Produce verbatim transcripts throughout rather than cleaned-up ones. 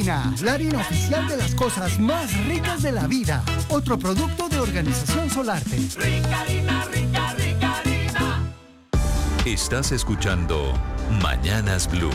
Ricarina, la harina oficial de las cosas más ricas de la vida. Otro producto de Organización Solarte. Ricarina, rica, Ricarina. Estás escuchando Mañanas Blue.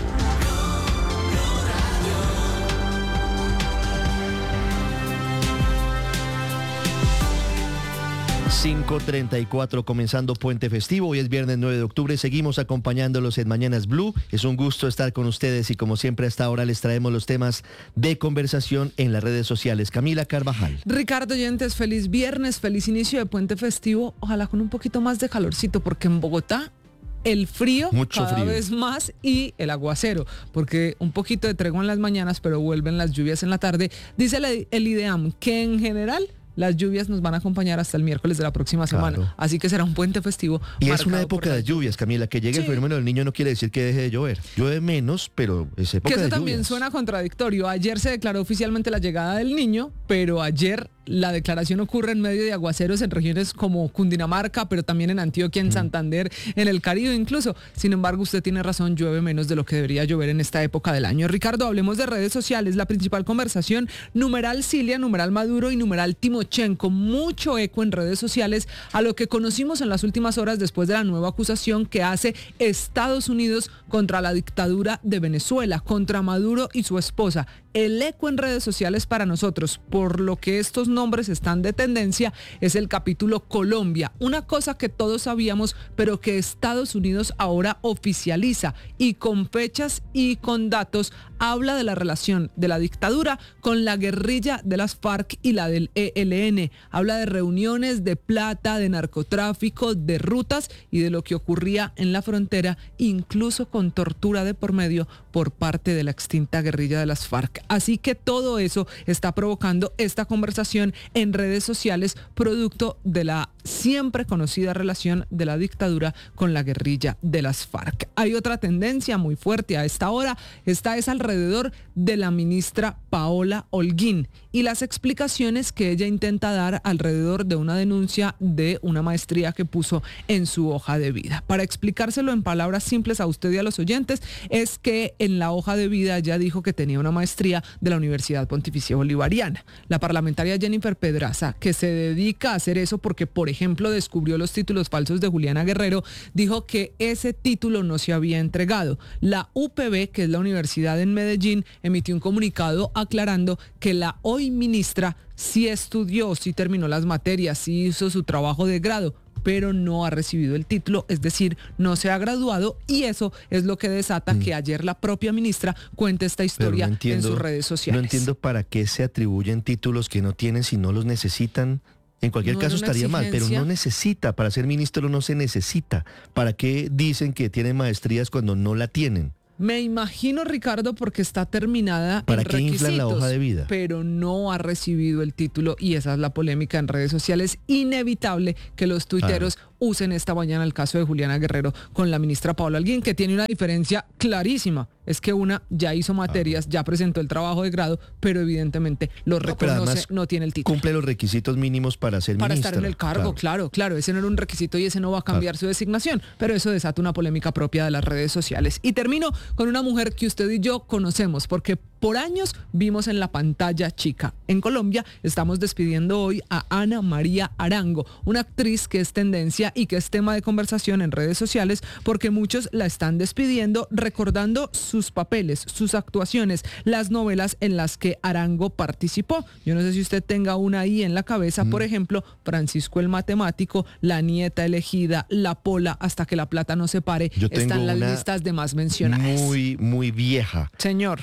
cinco treinta y cuatro, comenzando puente festivo. Hoy es viernes nueve de octubre. Seguimos acompañándolos en Mañanas Blue. Es un gusto estar con ustedes y como siempre hasta ahora les traemos los temas de conversación en las redes sociales. Camila Carvajal. Ricardo Oyentes, feliz viernes, feliz inicio de puente festivo. Ojalá con un poquito más de calorcito porque en Bogotá el frío Mucho cada frío. vez más y el aguacero, porque un poquito de tregua en las mañanas, pero vuelven las lluvias en la tarde. Dice el, el IDEAM que en general las lluvias nos van a acompañar hasta el miércoles de la próxima semana, Claro. así que será un puente festivo. Y es una marcado época por de las lluvias, Camila. Que llegue Sí. el fenómeno del niño no quiere decir que deje de llover. Llueve menos, pero es época Que eso de también lluvias. suena contradictorio. Ayer se declaró oficialmente la llegada del niño, pero ayer la declaración ocurre en medio de aguaceros en regiones como Cundinamarca, pero también en Antioquia, en Mm. Santander, en el Caribe incluso. Sin embargo, usted tiene razón, llueve menos de lo que debería llover en esta época del año. Ricardo, hablemos de redes sociales. La principal conversación, numeral Cilia, numeral Maduro y numeral Timochenko. Mucho eco en redes sociales a lo que conocimos en las últimas horas después de la nueva acusación que hace Estados Unidos contra la dictadura de Venezuela, contra Maduro y su esposa. El eco en redes sociales para nosotros, por lo que estos nombres están de tendencia, es el capítulo Colombia. Una cosa que todos sabíamos, pero que Estados Unidos ahora oficializa y con fechas y con datos habla de la relación de la dictadura con la guerrilla de las FARC y la del E L N. Habla de reuniones, de plata, de narcotráfico, de rutas y de lo que ocurría en la frontera, incluso con tortura de por medio por parte de la extinta guerrilla de las FARC. Así que todo eso está provocando esta conversación en redes sociales, producto de la siempre conocida relación de la dictadura con la guerrilla de las FARC. Hay otra tendencia muy fuerte a esta hora, esta es alrededor de la ministra Paola Holguín y las explicaciones que ella intenta dar alrededor de una denuncia de una maestría que puso en su hoja de vida. Para explicárselo en palabras simples a usted y a los oyentes, es que en la hoja de vida ella dijo que tenía una maestría de la Universidad Pontificia Bolivariana. La parlamentaria Jennifer Pedraza, que se dedica a hacer eso porque, por ejemplo, descubrió los títulos falsos de Juliana Guerrero, dijo que ese título no se había entregado. La U P B, que es la universidad en Medellín, emitió un comunicado aclarando que la hoy ministra sí estudió, sí terminó las materias, sí hizo su trabajo de grado, pero no ha recibido el título, es decir, no se ha graduado, y eso es lo que desata mm. que ayer la propia ministra cuente esta historia no entiendo, en sus redes sociales. No entiendo para qué se atribuyen títulos que no tienen si no los necesitan. En cualquier no caso estaría mal, pero no necesita, para ser ministro no se necesita. ¿Para qué dicen que tienen maestrías cuando no la tienen? Me imagino, Ricardo, porque está terminada ¿Para en qué inflan la hoja de vida? Pero no ha recibido el título y esa es la polémica en redes sociales. Inevitable que los tuiteros claro. usen esta mañana el caso de Juliana Guerrero con la ministra Paola Holguín, que tiene una diferencia clarísima. Es que una ya hizo materias, ya presentó el trabajo de grado, pero evidentemente lo reconoce, no, no tiene el título. Cumple los requisitos mínimos para ser para ministra. Para estar en el cargo, claro. claro, claro. Ese no era un requisito y ese no va a cambiar claro. su designación, pero eso desata una polémica propia de las redes sociales. Y termino con una mujer que usted y yo conocemos, porque por años vimos en la pantalla chica. En Colombia estamos despidiendo hoy a Ana María Arango, una actriz que es tendencia y que es tema de conversación en redes sociales porque muchos la están despidiendo recordando sus papeles, sus actuaciones, las novelas en las que Arango participó. Yo no sé si usted tenga una ahí en la cabeza, mm. por ejemplo, Francisco el Matemático, La Nieta Elegida, La Pola, Hasta que la plata no se pare. Yo están las listas de más mencionadas. Muy, muy vieja. Señor.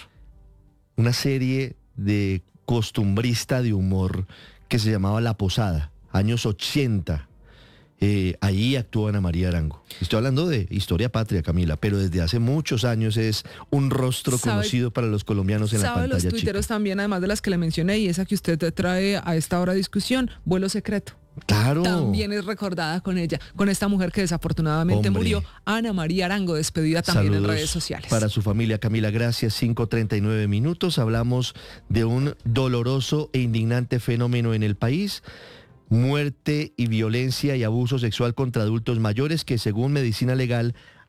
Una serie de costumbrista de humor que se llamaba La Posada, años ochenta. Eh, ahí actuó Ana María Arango. Estoy hablando de historia patria, Camila, pero desde hace muchos años es un rostro ¿Sabe, conocido para los colombianos en la pantalla chica. Sabe los tuiteros también, además de las que le mencioné, y esa que usted trae a esta hora de discusión, Vuelo Secreto. Claro. También es recordada con ella, con esta mujer que desafortunadamente Hombre. murió, Ana María Arango, despedida también Saludos en redes sociales. Para su familia, Camila, gracias. cinco treinta y nueve minutos. Hablamos de un doloroso e indignante fenómeno en el país. Muerte y violencia y abuso sexual contra adultos mayores que, según Medicina Legal,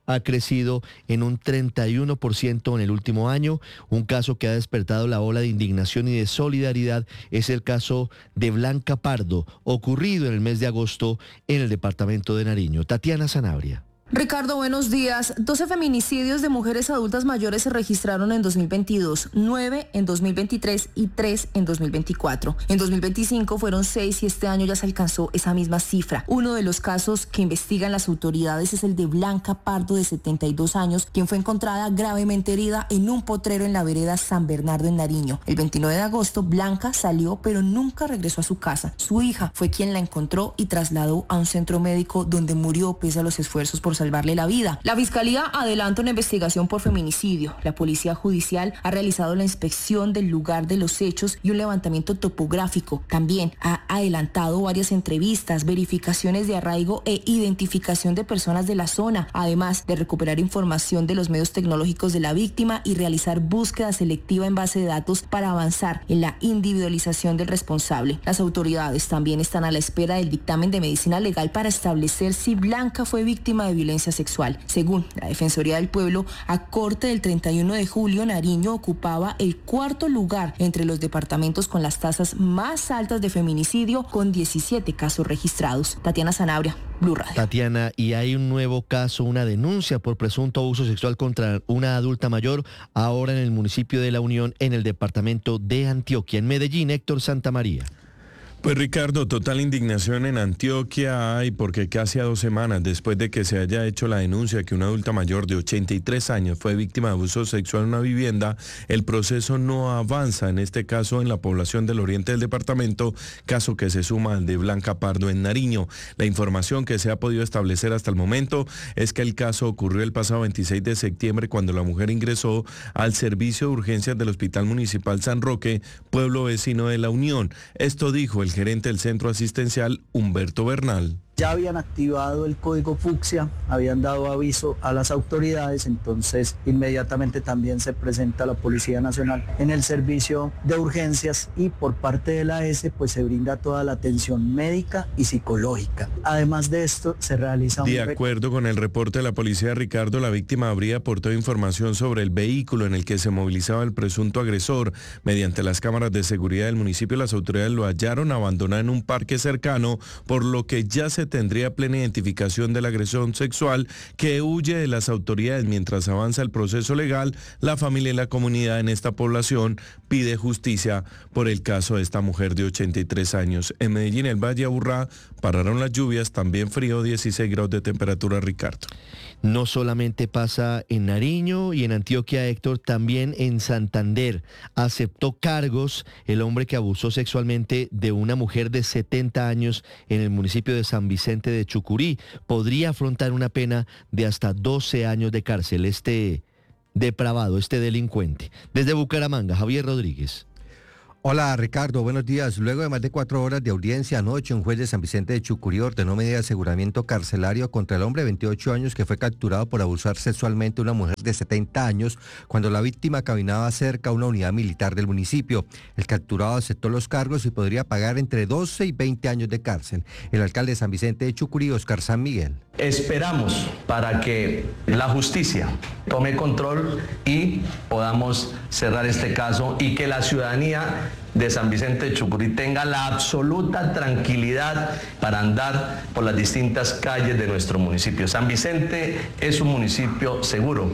ha crecido en un treinta y uno por ciento en el último año. Un caso que ha despertado la ola de indignación y de solidaridad es el caso de Blanca Pardo, ocurrido en el mes de agosto en el departamento de Nariño. Tatiana Sanabria. Ricardo, buenos días. doce feminicidios de mujeres adultas mayores se registraron en dos mil veintidós, nueve en dos mil veintitrés y tres en dos mil veinticuatro. En dos mil veinticinco fueron seis y este año ya se alcanzó esa misma cifra. Uno de los casos que investigan las autoridades es el de Blanca Pardo, de setenta y dos años, quien fue encontrada gravemente herida en un potrero en la vereda San Bernardo en Nariño. El veintinueve de agosto, Blanca salió, pero nunca regresó a su casa. Su hija fue quien la encontró y trasladó a un centro médico donde murió pese a los esfuerzos por salvarle la vida. La Fiscalía adelanta una investigación por feminicidio. La Policía Judicial ha realizado la inspección del lugar de los hechos y un levantamiento topográfico. También ha adelantado varias entrevistas, verificaciones de arraigo e identificación de personas de la zona, además de recuperar información de los medios tecnológicos de la víctima y realizar búsqueda selectiva en base de datos para avanzar en la individualización del responsable. Las autoridades también están a la espera del dictamen de medicina legal para establecer si Blanca fue víctima de violencia sexual. Según la Defensoría del Pueblo, a corte del treinta y uno de julio, Nariño ocupaba el cuarto lugar entre los departamentos con las tasas más altas de feminicidio, con diecisiete casos registrados. Tatiana Sanabria, Blue Radio. Tatiana, y hay un nuevo caso, una denuncia por presunto abuso sexual contra una adulta mayor, ahora en el municipio de La Unión, en el departamento de Antioquia. En Medellín, Héctor Santamaría. Pues Ricardo, total indignación en Antioquia hay porque casi a dos semanas después de que se haya hecho la denuncia que una adulta mayor de ochenta y tres años fue víctima de abuso sexual en una vivienda, el proceso no avanza, en este caso en la población del oriente del departamento, caso que se suma al de Blanca Pardo en Nariño. La información que se ha podido establecer hasta el momento es que el caso ocurrió el pasado veintiséis de septiembre cuando la mujer ingresó al servicio de urgencias del Hospital Municipal San Roque, pueblo vecino de La Unión. Esto dijo el el gerente del centro asistencial, Humberto Bernal. Ya habían activado el código fucsia, habían dado aviso a las autoridades, entonces inmediatamente también se presenta la Policía Nacional en el servicio de urgencias y por parte de la A S pues se brinda toda la atención médica y psicológica. Además de esto se realiza un... De acuerdo con el reporte de la policía, Ricardo, la víctima habría aportado información sobre el vehículo en el que se movilizaba el presunto agresor. Mediante las cámaras de seguridad del municipio, las autoridades lo hallaron abandonado en un parque cercano, por lo que ya se tendría plena identificación de la agresión sexual que huye de las autoridades. Mientras avanza el proceso legal, la familia y la comunidad en esta población pide justicia por el caso de esta mujer de ochenta y tres años. En Medellín, el Valle Aburrá, pararon las lluvias, también frío, dieciséis grados de temperatura, Ricardo. No solamente pasa en Nariño y en Antioquia, Héctor, también en Santander. Aceptó cargos el hombre que abusó sexualmente de una mujer de setenta años en el municipio de San Vicente de Chucurí. Podría afrontar una pena de hasta doce años de cárcel este depravado, este delincuente. Desde Bucaramanga, Javier Rodríguez. Hola Ricardo, buenos días. Luego de más de cuatro horas de audiencia anoche, un juez de San Vicente de Chucurí ordenó medida de aseguramiento carcelario contra el hombre de veintiocho años que fue capturado por abusar sexualmente a una mujer de setenta años cuando la víctima caminaba cerca a una unidad militar del municipio. El capturado aceptó los cargos y podría pagar entre doce y veinte años de cárcel. El alcalde de San Vicente de Chucurí, Oscar San Miguel. Esperamos para que la justicia tome control y podamos cerrar este caso y que la ciudadanía de San Vicente de Chucurí tenga la absoluta tranquilidad para andar por las distintas calles de nuestro municipio. San Vicente es un municipio seguro.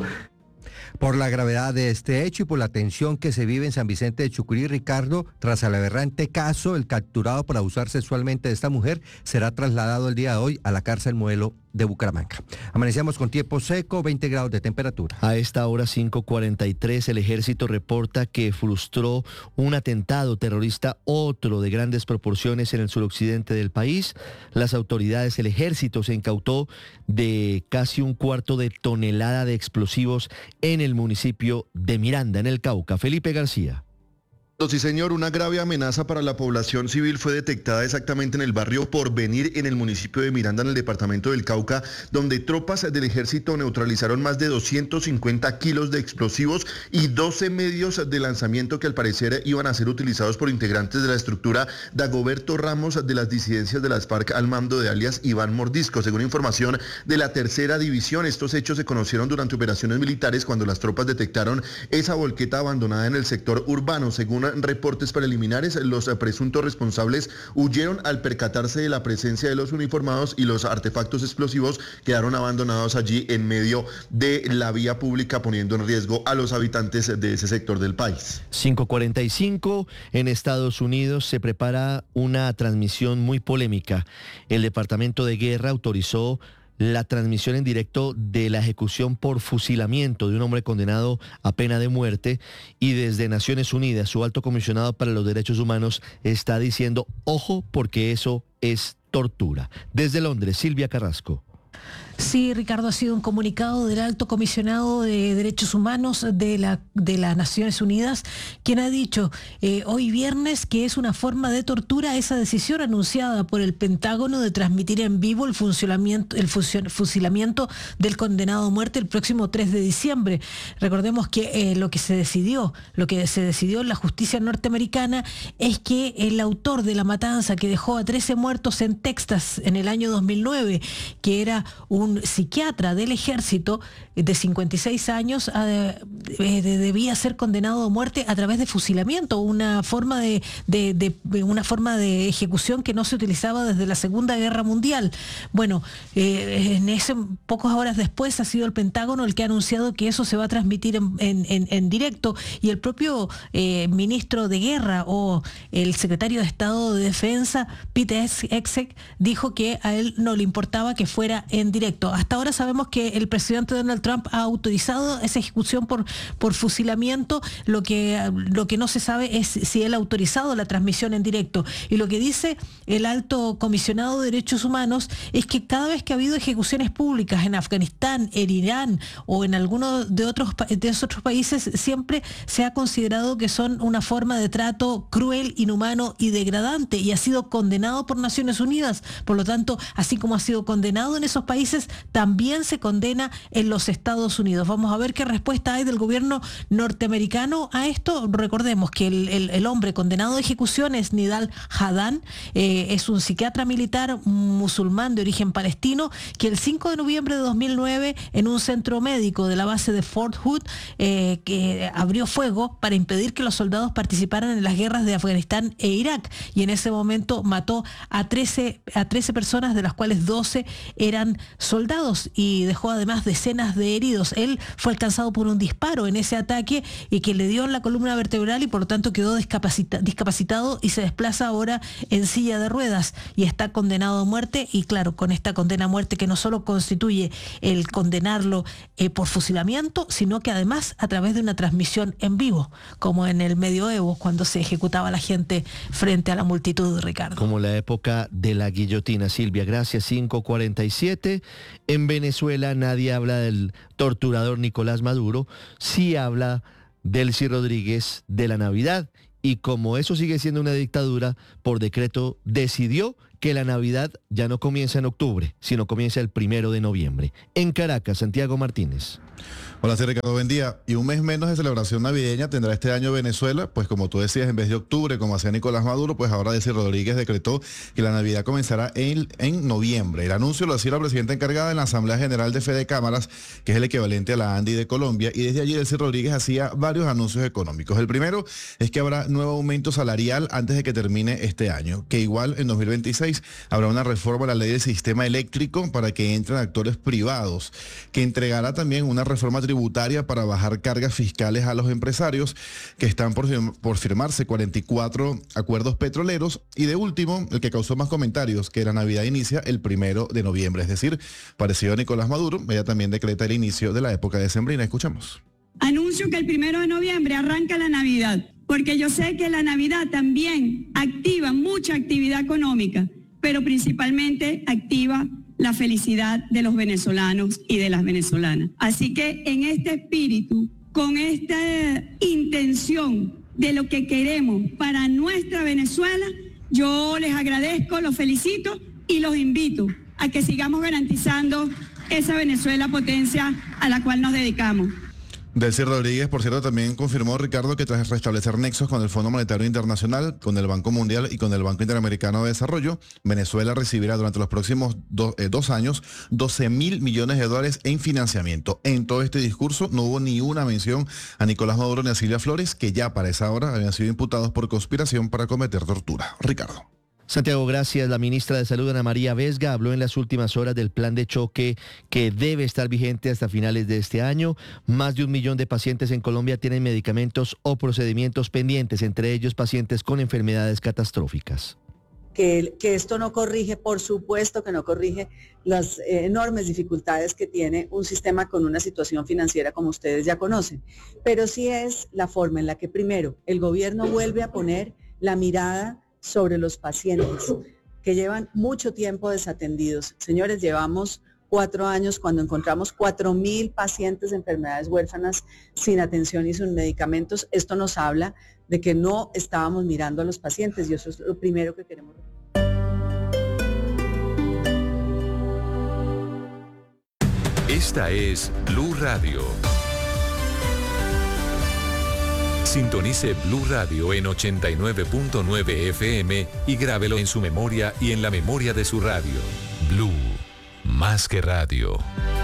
Por la gravedad de este hecho y por la tensión que se vive en San Vicente de Chucurí, Ricardo, tras el aberrante caso, el capturado por abusar sexualmente de esta mujer será trasladado el día de hoy a la cárcel modelo de Bucaramanga. Amanecemos con tiempo seco, veinte grados de temperatura. A esta hora cinco cuarenta y tres, el ejército reporta que frustró un atentado terrorista, otro de grandes proporciones en el suroccidente del país. Las autoridades, el ejército se incautó de casi un cuarto de tonelada de explosivos en el municipio de Miranda, en el Cauca. Felipe García. Sí, señor, una grave amenaza para la población civil fue detectada exactamente en el barrio Porvenir, en el municipio de Miranda, en el departamento del Cauca, donde tropas del ejército neutralizaron más de doscientos cincuenta kilos de explosivos y doce medios de lanzamiento que al parecer iban a ser utilizados por integrantes de la estructura Dagoberto Ramos de las disidencias de las FARC al mando de alias Iván Mordisco. Según información de la tercera división, estos hechos se conocieron durante operaciones militares cuando las tropas detectaron esa volqueta abandonada en el sector urbano. Según reportes preliminares, los presuntos responsables huyeron al percatarse de la presencia de los uniformados y los artefactos explosivos quedaron abandonados allí en medio de la vía pública, poniendo en riesgo a los habitantes de ese sector del país. cinco cuarenta y cinco, en Estados Unidos se prepara una transmisión muy polémica. El Departamento de Guerra autorizó la transmisión en directo de la ejecución por fusilamiento de un hombre condenado a pena de muerte, y desde Naciones Unidas su alto comisionado para los derechos humanos está diciendo ojo porque eso es tortura. Desde Londres, Silvia Carrasco. Sí, Ricardo, ha sido un comunicado del alto comisionado de derechos humanos de la de las Naciones Unidas, quien ha dicho eh, hoy viernes que es una forma de tortura esa decisión anunciada por el Pentágono de transmitir en vivo el funcionamiento, el fusilamiento del condenado a muerte el próximo tres de diciembre. Recordemos que eh, lo que se decidió, lo que se decidió en la justicia norteamericana es que el autor de la matanza que dejó a trece muertos en Texas en el año dos mil nueve, que era un un psiquiatra del ejército de cincuenta y seis años, eh, eh, debía ser condenado a muerte a través de fusilamiento, una forma de, de, de una forma de ejecución que no se utilizaba desde la Segunda Guerra Mundial. Bueno, eh, en ese pocas horas después ha sido el Pentágono el que ha anunciado que eso se va a transmitir en, en, en directo, y el propio eh, ministro de Guerra o el secretario de Estado de Defensa, Pete Hegseth, dijo que a él no le importaba que fuera en directo. Hasta ahora sabemos que el presidente Donald Trump ha autorizado esa ejecución por, por fusilamiento. Lo que, lo que no se sabe es si él ha autorizado la transmisión en directo. Y lo que dice el alto comisionado de derechos humanos es que cada vez que ha habido ejecuciones públicas en Afganistán, en Irán o en alguno de otros, de esos otros países, siempre se ha considerado que son una forma de trato cruel, inhumano y degradante, y ha sido condenado por Naciones Unidas. Por lo tanto, así como ha sido condenado en esos países, también se condena en los Estados Unidos. Vamos a ver qué respuesta hay del gobierno norteamericano a esto. Recordemos que el, el, el hombre condenado de ejecución es Nidal Haddad, eh, es un psiquiatra militar musulmán de origen palestino, que el cinco de noviembre de dos mil nueve, en un centro médico de la base de Fort Hood, eh, que abrió fuego para impedir que los soldados participaran en las guerras de Afganistán e Irak, y en ese momento mató a trece, a trece personas, de las cuales doce eran soldados, y dejó además decenas de heridos. Él fue alcanzado por un disparo en ese ataque y que le dio en la columna vertebral, y por lo tanto quedó discapacita- discapacitado y se desplaza ahora en silla de ruedas y está condenado a muerte. Y claro, con esta condena a muerte, que no solo constituye el condenarlo eh, por fusilamiento, sino que además a través de una transmisión en vivo, como en el medioevo, cuando se ejecutaba a la gente frente a la multitud, Ricardo. Como la época de la guillotina. Silvia, gracias. cinco cuarenta y siete. En Venezuela nadie habla del torturador Nicolás Maduro, sí habla Delcy Rodríguez de la Navidad, y como eso sigue siendo una dictadura, por decreto decidió que la Navidad ya no comienza en octubre, sino comienza el primero de noviembre. En Caracas, Santiago Martínez. Hola, sí, Ricardo, buen día. Y un mes menos de celebración navideña tendrá este año Venezuela, pues como tú decías, en vez de octubre, como hacía Nicolás Maduro, pues ahora Delcy Rodríguez decretó que la Navidad comenzará en, en noviembre. El anuncio lo hacía la presidenta encargada en la Asamblea General de Fede Cámaras, que es el equivalente a la ANDI de Colombia, y desde allí Delcy Rodríguez hacía varios anuncios económicos. El primero es que habrá nuevo aumento salarial antes de que termine este año, que igual en dos mil veintiséis habrá una reforma a la ley del sistema eléctrico para que entren actores privados, que entregará también una reforma tributaria para bajar cargas fiscales a los empresarios, que están por, por firmarse cuarenta y cuatro acuerdos petroleros, y de último, el que causó más comentarios, que la Navidad inicia el primero de noviembre, es decir, parecido a Nicolás Maduro, ella también decreta el inicio de la época decembrina. Escuchamos. Anuncio que el primero de noviembre arranca la Navidad, porque yo sé que la Navidad también activa mucha actividad económica, pero principalmente activa la felicidad de los venezolanos y de las venezolanas. Así que en este espíritu con esta intención de lo que queremos para nuestra Venezuela, yo les agradezco, los felicito y los invito a que sigamos garantizando esa Venezuela potencia a la cual nos dedicamos. Delcy Rodríguez, por cierto, también confirmó, Ricardo, que tras restablecer nexos con el Fondo Monetario Internacional, con el Banco Mundial y con el Banco Interamericano de Desarrollo, Venezuela recibirá durante los próximos do, eh, dos años doce mil millones de dólares en financiamiento. En todo este discurso no hubo ni una mención a Nicolás Maduro ni a Silvia Flores, que ya para esa hora habían sido imputados por conspiración para cometer tortura. Ricardo. Santiago, gracias. La ministra de Salud, Ana María Vesga, habló en las últimas horas del plan de choque que debe estar vigente hasta finales de este año. Más de un millón de pacientes en Colombia tienen medicamentos o procedimientos pendientes, entre ellos pacientes con enfermedades catastróficas. Que, que esto no corrige, por supuesto que no corrige las eh, enormes dificultades que tiene un sistema con una situación financiera como ustedes ya conocen, pero sí es la forma en la que primero el gobierno vuelve a poner la mirada sobre los pacientes que llevan mucho tiempo desatendidos. Señores, llevamos cuatro años cuando encontramos cuatro mil pacientes de enfermedades huérfanas sin atención y sin medicamentos. Esto nos habla de que no estábamos mirando a los pacientes y eso es lo primero que queremos. Esta es Blue Radio. Sintonice Blue Radio en ochenta y nueve punto nueve F M y grábelo en su memoria y en la memoria de su radio. Blue, más que radio.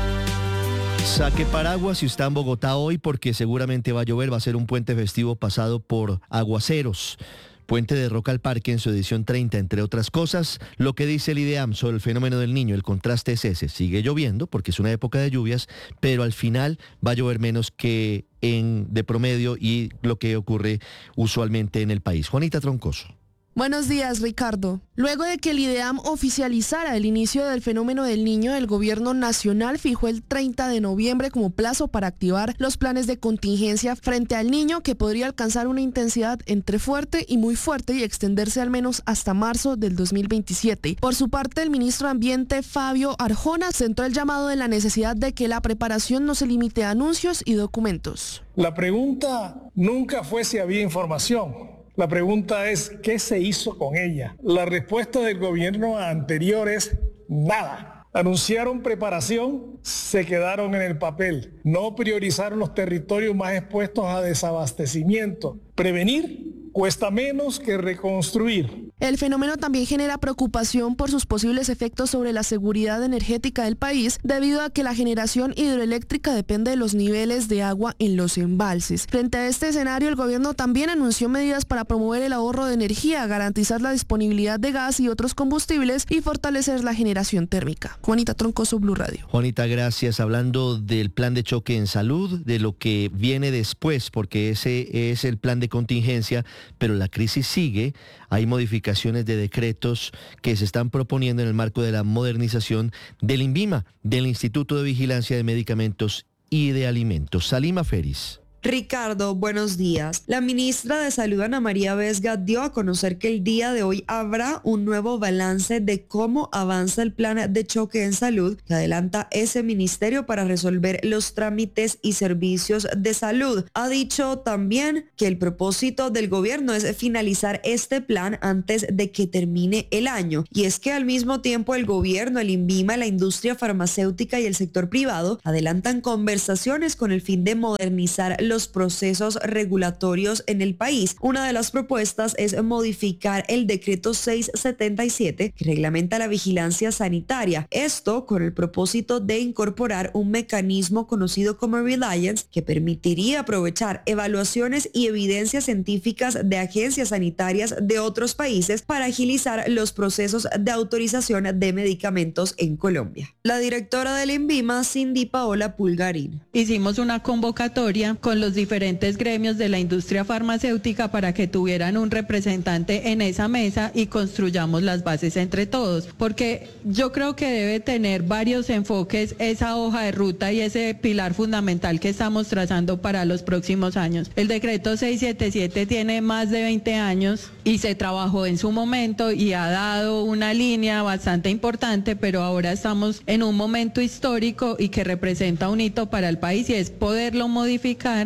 Saque paraguas si está en Bogotá hoy porque seguramente va a llover. Va a ser un puente festivo pasado por aguaceros. Puente de Roca al Parque en su edición treinta, entre otras cosas. Lo que dice el IDEAM sobre el fenómeno del Niño, el contraste es ese. Sigue lloviendo porque es una época de lluvias, pero al final va a llover menos que en de promedio y lo que ocurre usualmente en el país. Juanita Troncoso. Buenos días, Ricardo. Luego de que el IDEAM oficializara el inicio del fenómeno del Niño, el gobierno nacional fijó el treinta de noviembre como plazo para activar los planes de contingencia frente al Niño, que podría alcanzar una intensidad entre fuerte y muy fuerte y extenderse al menos hasta marzo del dos mil veintisiete. Por su parte, el ministro de Ambiente, Fabio Arjona, centró el llamado en la necesidad de que la preparación no se limite a anuncios y documentos. La pregunta nunca fue si había información. La pregunta es, ¿qué se hizo con ella? La respuesta del gobierno anterior es nada. Anunciaron preparación, se quedaron en el papel. No priorizaron los territorios más expuestos a desabastecimiento. Prevenir cuesta menos que reconstruir. El fenómeno también genera preocupación por sus posibles efectos sobre la seguridad energética del país, debido a que la generación hidroeléctrica depende de los niveles de agua en los embalses. Frente a este escenario, el gobierno también anunció medidas para promover el ahorro de energía, garantizar la disponibilidad de gas y otros combustibles y fortalecer la generación térmica. Juanita Troncoso, Blue Radio. Juanita, gracias. Hablando del plan de choque en salud, de lo que viene después, porque ese es el plan de contingencia, pero la crisis sigue. Hay modificaciones de decretos que se están proponiendo en el marco de la modernización del INVIMA, del Instituto de Vigilancia de Medicamentos y de Alimentos. Salima Feris. Ricardo, buenos días. La ministra de Salud, Ana María Vesga, dio a conocer que el día de hoy habrá un nuevo balance de cómo avanza el plan de choque en salud que adelanta ese ministerio para resolver los trámites y servicios de salud. Ha dicho también que el propósito del gobierno es finalizar este plan antes de que termine el año. Y es que al mismo tiempo el gobierno, el INVIMA, la industria farmacéutica y el sector privado adelantan conversaciones con el fin de modernizar los procesos regulatorios en el país. Una de las propuestas es modificar el decreto seiscientos setenta y siete que reglamenta la vigilancia sanitaria. Esto con el propósito de incorporar un mecanismo conocido como Reliance que permitiría aprovechar evaluaciones y evidencias científicas de agencias sanitarias de otros países para agilizar los procesos de autorización de medicamentos en Colombia. La directora del INVIMA, Cindy Paola Pulgarín. Hicimos una convocatoria con los diferentes gremios de la industria farmacéutica para que tuvieran un representante en esa mesa y construyamos las bases entre todos, porque yo creo que debe tener varios enfoques esa hoja de ruta y ese pilar fundamental que estamos trazando para los próximos años. El decreto seiscientos setenta y siete tiene más de veinte años y se trabajó en su momento y ha dado una línea bastante importante, pero ahora estamos en un momento histórico y que representa un hito para el país y es poderlo modificar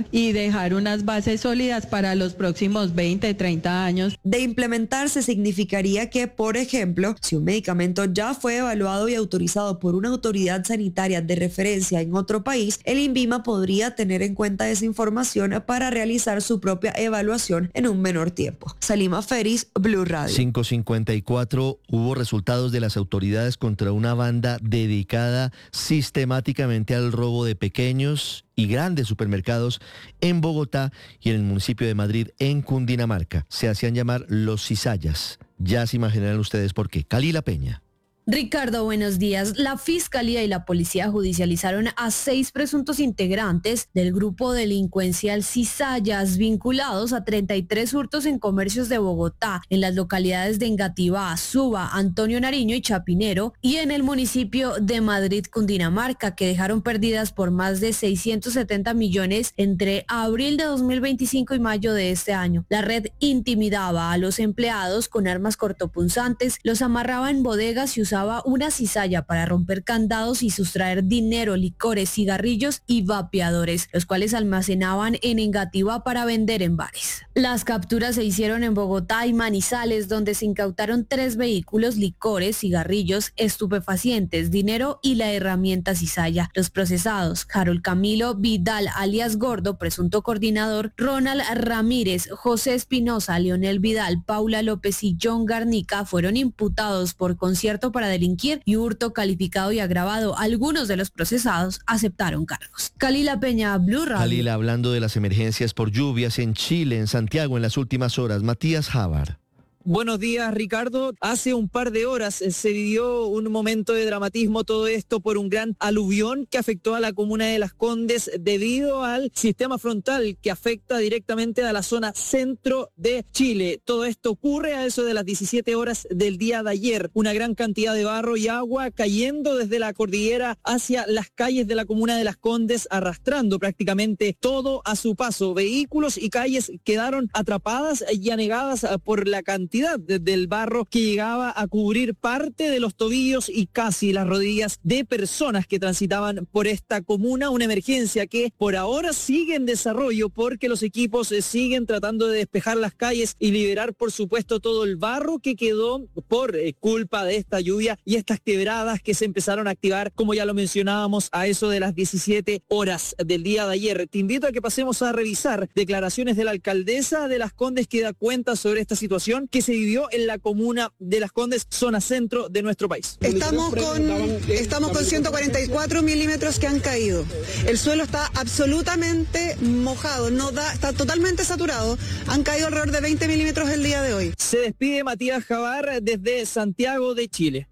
plan y dejar unas bases sólidas para los próximos veinte, treinta años. De implementarse significaría que, por ejemplo, si un medicamento ya fue evaluado y autorizado por una autoridad sanitaria de referencia en otro país, el INVIMA podría tener en cuenta esa información para realizar su propia evaluación en un menor tiempo. Salima Feris, Blue Radio. cinco cincuenta y cuatro, hubo resultados de las autoridades contra una banda dedicada sistemáticamente al robo de pequeños y grandes supermercados en Bogotá y en el municipio de Madrid, en Cundinamarca. Se hacían llamar los cizallas. Ya se imaginarán ustedes por qué. Calila Peña. Ricardo, buenos días. La Fiscalía y la Policía judicializaron a seis presuntos integrantes del grupo delincuencial Cizallas vinculados a treinta y tres hurtos en comercios de Bogotá, en las localidades de Engativá, Suba, Antonio Nariño y Chapinero, y en el municipio de Madrid, Cundinamarca, que dejaron pérdidas por más de seiscientos setenta millones entre abril de dos mil veinticinco y mayo de este año. La red intimidaba a los empleados con armas cortopunzantes, los amarraba en bodegas y usaba una cizalla para romper candados y sustraer dinero, licores, cigarrillos y vapeadores, los cuales almacenaban en Engativá para vender en bares. Las capturas se hicieron en Bogotá y Manizales, donde se incautaron tres vehículos, licores, cigarrillos, estupefacientes, dinero y la herramienta cizalla. Los procesados: Harold Camilo Vidal, alias Gordo, presunto coordinador; Ronald Ramírez, José Espinosa, Leonel Vidal, Paula López y John Garnica, fueron imputados por concierto para delinquir y hurto calificado y agravado. Algunos de los procesados aceptaron cargos. Calila Peña, Blue Radio. Calila, hablando de las emergencias por lluvias en Chile, en Santiago, en las últimas horas. Matías Javar. Buenos días, Ricardo. Hace un par de horas se vivió un momento de dramatismo, todo esto por un gran aluvión que afectó a la comuna de Las Condes debido al sistema frontal que afecta directamente a la zona centro de Chile. Todo esto ocurre a eso de las diecisiete horas del día de ayer. Una gran cantidad de barro y agua cayendo desde la cordillera hacia las calles de la comuna de Las Condes, arrastrando prácticamente todo a su paso. Vehículos y calles quedaron atrapadas y anegadas por la cantidad del barro que llegaba a cubrir parte de los tobillos y casi las rodillas de personas que transitaban por esta comuna. Una emergencia que por ahora sigue en desarrollo porque los equipos siguen tratando de despejar las calles y liberar, por supuesto, todo el barro que quedó por eh, culpa de esta lluvia y estas quebradas que se empezaron a activar, como ya lo mencionábamos, a eso de las diecisiete horas del día de ayer. Te invito a que pasemos a revisar declaraciones de la alcaldesa de Las Condes, que da cuenta sobre esta situación que se vivió en la comuna de Las Condes, zona centro de nuestro país. Estamos con, estamos con ciento cuarenta y cuatro milímetros que han caído. El suelo está absolutamente mojado, no da, está totalmente saturado. Han caído alrededor de veinte milímetros el día de hoy. Se despide Matías Javar desde Santiago de Chile.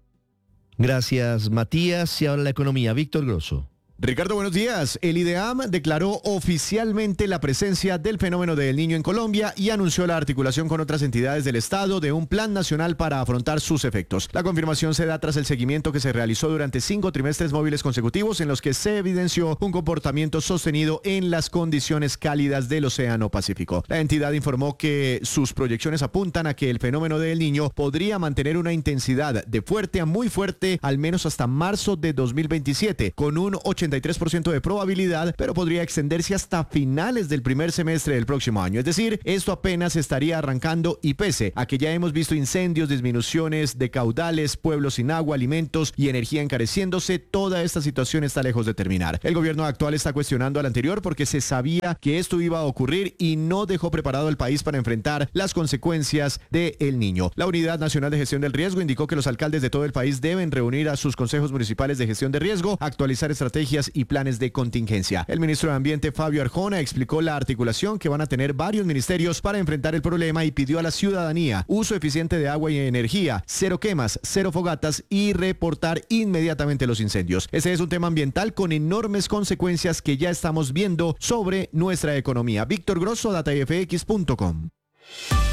Gracias, Matías. Y ahora la economía. Víctor Grosso. Ricardo, buenos días. El IDEAM declaró oficialmente la presencia del fenómeno del Niño en Colombia y anunció la articulación con otras entidades del Estado de un plan nacional para afrontar sus efectos. La confirmación se da tras el seguimiento que se realizó durante cinco trimestres móviles consecutivos en los que se evidenció un comportamiento sostenido en las condiciones cálidas del Océano Pacífico. La entidad informó que sus proyecciones apuntan a que el fenómeno del Niño podría mantener una intensidad de fuerte a muy fuerte al menos hasta marzo de dos mil veintisiete, con un ochenta y tres por ciento de probabilidad, pero podría extenderse hasta finales del primer semestre del próximo año. Es decir, esto apenas estaría arrancando y pese a que ya hemos visto incendios, disminuciones de caudales, pueblos sin agua, alimentos y energía encareciéndose, toda esta situación está lejos de terminar. El gobierno actual está cuestionando al anterior porque se sabía que esto iba a ocurrir y no dejó preparado el país para enfrentar las consecuencias de El Niño. La Unidad Nacional de Gestión del Riesgo indicó que los alcaldes de todo el país deben reunir a sus consejos municipales de gestión de riesgo, actualizar estrategias y planes de contingencia. El ministro de Ambiente, Fabio Arjona, explicó la articulación que van a tener varios ministerios para enfrentar el problema y pidió a la ciudadanía uso eficiente de agua y energía, cero quemas, cero fogatas y reportar inmediatamente los incendios. Ese es un tema ambiental con enormes consecuencias que ya estamos viendo sobre nuestra economía. Víctor Grosso, data f x punto com.